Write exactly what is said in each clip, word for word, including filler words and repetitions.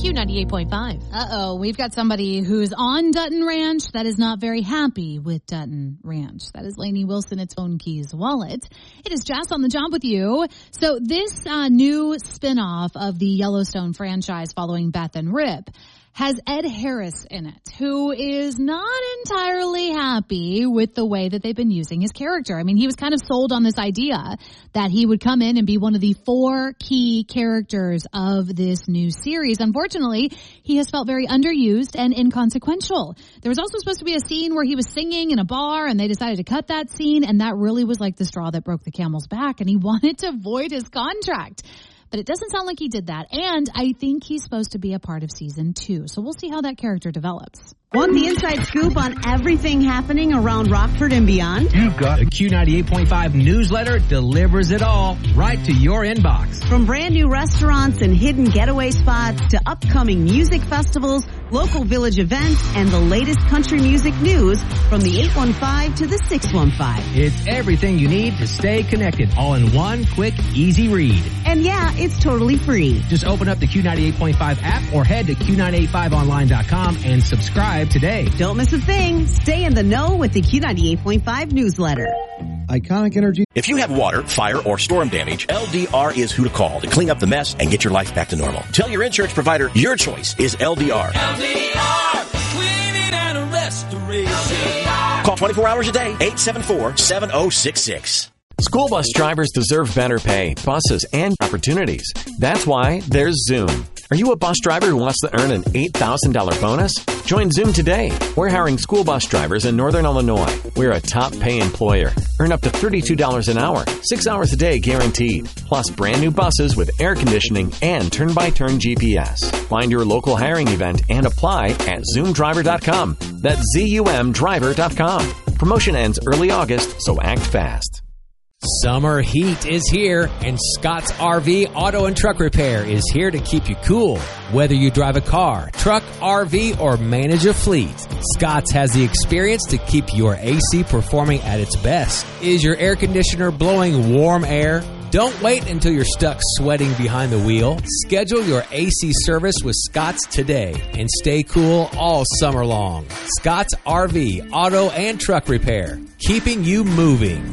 Q ninety-eight point five. Uh-oh, we've got somebody who's on Dutton Ranch that is not very happy with Dutton Ranch. That is Lainey Wilson at Phone Keys Wallet. It is Jess on the job with you. So this uh, new spinoff of the Yellowstone franchise following Beth and Rip has Ed Harris in it, who is not entirely happy with the way that they've been using his character. I mean, he was kind of sold on this idea that he would come in and be one of the four key characters of this new series. Unfortunately, he has felt very underused and inconsequential. There was also supposed to be a scene where he was singing in a bar, and they decided to cut that scene, and that really was like the straw that broke the camel's back, and he wanted to void his contract. But it doesn't sound like he did that. And I think he's supposed to be a part of season two. So we'll see how that character develops. Want the inside scoop on everything happening around Rockford and beyond? You've got a Q ninety-eight point five newsletter delivers it all right to your inbox. From brand new restaurants and hidden getaway spots to upcoming music festivals, local village events, and the latest country music news from the eight one five to the six one five. It's everything you need to stay connected, all in one quick, easy read. And yeah, it's totally free. Just open up the Q ninety-eight point five app or head to Q nine eighty-five online dot com and subscribe today. Don't miss a thing. Stay in the know with the Q ninety-eight point five newsletter. Iconic Energy. If you have water, fire, or storm damage, L D R is who to call to clean up the mess and get your life back to normal. Tell your insurance provider your choice is L D R. L D R, cleaning and restoration. Call twenty-four hours a day, eight seven four, seven oh six six. School bus drivers deserve better pay, buses, and opportunities. That's why there's Zoom. Are you a bus driver who wants to earn an eight thousand dollars bonus? Join Zoom today. We're hiring school bus drivers in Northern Illinois. We're a top pay employer. Earn up to thirty-two dollars an hour, six hours a day guaranteed. Plus brand new buses with air conditioning and turn-by-turn G P S. Find your local hiring event and apply at zoom driver dot com. That's Z U M driver dot com. Promotion ends early August, so act fast. Summer heat is here, and Scott's R V Auto and Truck Repair is here to keep you cool. Whether you drive a car, truck, R V, or manage a fleet, Scott's has the experience to keep your A C performing at its best. Is your air conditioner blowing warm air? Don't wait until you're stuck sweating behind the wheel. Schedule your A C service with Scott's today and stay cool all summer long. Scott's R V Auto and Truck Repair, keeping you moving.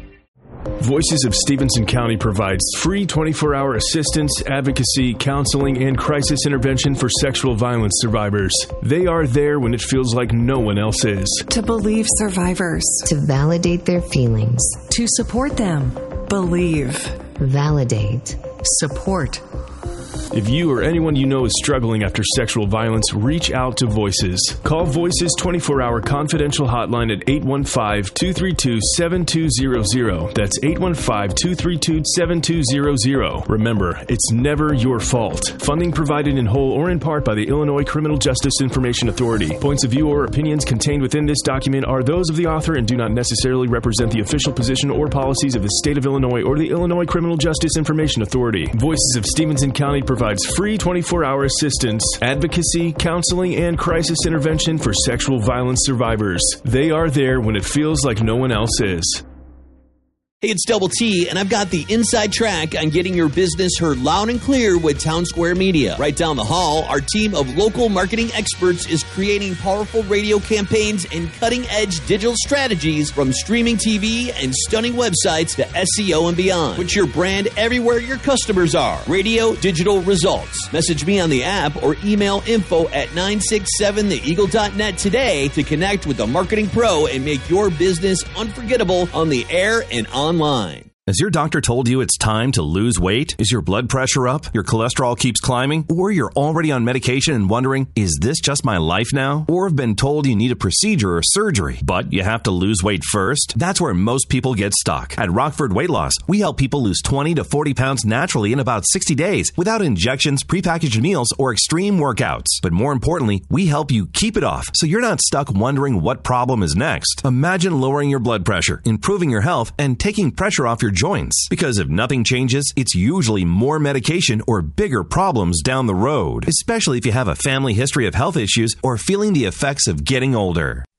Voices of Stevenson County provides free twenty-four hour assistance, advocacy, counseling, and crisis intervention for sexual violence survivors. They are there when it feels like no one else is. To believe survivors. To validate their feelings. To support them. Believe. Validate. Support. If you or anyone you know is struggling after sexual violence, reach out to Voices. Call Voices twenty-four hour confidential hotline at eight one five, two three two, seven two zero zero. That's eight one five, two three two, seven two zero zero. Remember, it's never your fault. Funding provided in whole or in part by the Illinois Criminal Justice Information Authority. Points of view or opinions contained within this document are those of the author and do not necessarily represent the official position or policies of the state of Illinois or the Illinois Criminal Justice Information Authority. Voices of Stevenson County provides free twenty-four hour assistance, advocacy, counseling, and crisis intervention for sexual violence survivors. They are there when it feels like no one else is. Hey, it's Double T, and I've got the inside track on getting your business heard loud and clear with Town Square Media. Right down the hall, our team of local marketing experts is creating powerful radio campaigns and cutting-edge digital strategies from streaming T V and stunning websites to S E O and beyond. Put your brand everywhere your customers are. Radio, digital results. Message me on the app or email info at nine six seven the eagle dot net today to connect with a marketing pro and make your business unforgettable on the air and on online. Has your doctor told you it's time to lose weight? Is your blood pressure up? Your cholesterol keeps climbing? Or you're already on medication and wondering, is this just my life now? Or have been told you need a procedure or surgery, but you have to lose weight first? That's where most people get stuck. At Rockford Weight Loss, we help people lose twenty to forty pounds naturally in about sixty days without injections, prepackaged meals, or extreme workouts. But more importantly, we help you keep it off so you're not stuck wondering what problem is next. Imagine lowering your blood pressure, improving your health, and taking pressure off your joints. Because if nothing changes, it's usually more medication or bigger problems down the road, especially if you have a family history of health issues or feeling the effects of getting older.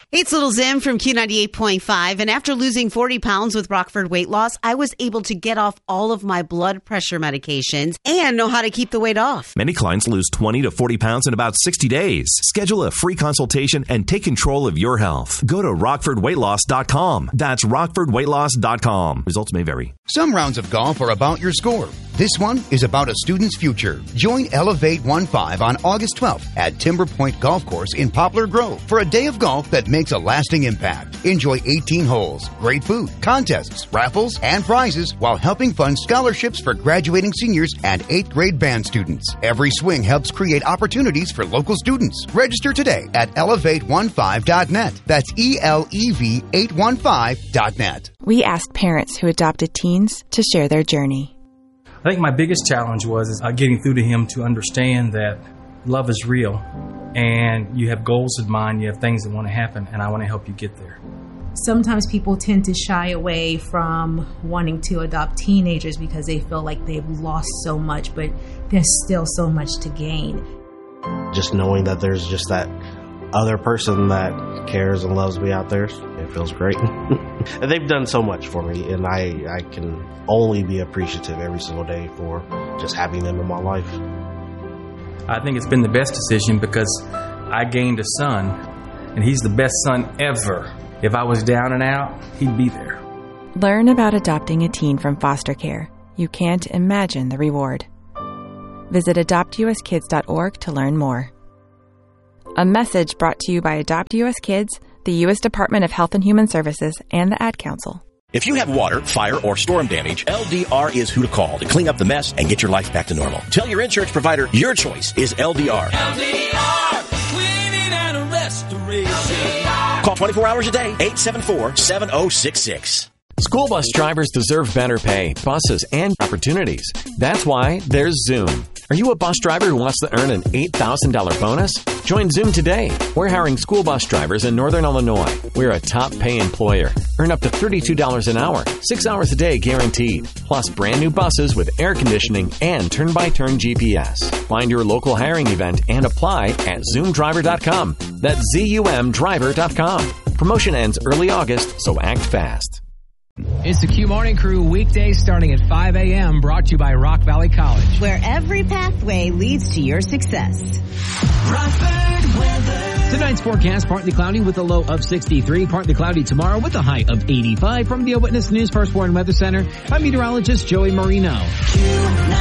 It's Little Zim from Q ninety-eight point five, and after losing forty pounds with Rockford Weight Loss, I was able to get off all of my blood pressure medications and know how to keep the weight off. Many clients lose twenty to forty pounds in about sixty days. Schedule a free consultation and take control of your health. Go to rockford weight loss dot com. That's rockford weight loss dot com. Results may vary. Some rounds of golf are about your score. This one is about a student's future. Join Elevate one five on August twelfth at Timber Point Golf Course in Poplar Grove for a day of golf that makes a lasting impact. Enjoy eighteen holes, great food, contests, raffles, and prizes while helping fund scholarships for graduating seniors and eighth grade band students. Every swing helps create opportunities for local students. Register today at elevate one five dot net. That's E L E V eight one five dot net. We asked parents who adopted teens to share their journey. I think my biggest challenge was is, uh, getting through to him to understand that love is real and you have goals in mind, you have things that want to happen, and I want to help you get there. Sometimes people tend to shy away from wanting to adopt teenagers because they feel like they've lost so much, but there's still so much to gain. Just knowing that there's just that other person that cares and loves me out there, it feels great. And they've done so much for me, and I, I can only be appreciative every single day for just having them in my life. I think it's been the best decision because I gained a son, and he's the best son ever. If I was down and out, he'd be there. Learn about adopting a teen from foster care. You can't imagine the reward. Visit adopt u s kids dot org to learn more. A message brought to you by Adopt U S Kids, the U S Department of Health and Human Services, and the Ad Council. If you have water, fire, or storm damage, L D R is who to call to clean up the mess and get your life back to normal. Tell your insurance provider your choice is L D R. L D R, cleaning and restoration. Call twenty-four hours a day, eight seven four, seven oh six six. School bus drivers deserve better pay, buses, and opportunities. That's why there's Zoom. Are you a bus driver who wants to earn an eight thousand dollars bonus? Join Zoom today. We're hiring school bus drivers in Northern Illinois. We're a top pay employer. Earn up to thirty-two dollars an hour, six hours a day guaranteed. Plus brand new buses with air conditioning and turn-by-turn G P S. Find your local hiring event and apply at zoom driver dot com. That's Z U M driver dot com. Promotion ends early August, so act fast. It's the Q Morning Crew, weekdays starting at five a.m., brought to you by Rock Valley College. Where every pathway leads to your success. Tonight's forecast, partly cloudy with a low of sixty-three, partly cloudy tomorrow with a high of eighty-five. From the Eyewitness News First Warn Weather Center, I'm meteorologist Joey Marino.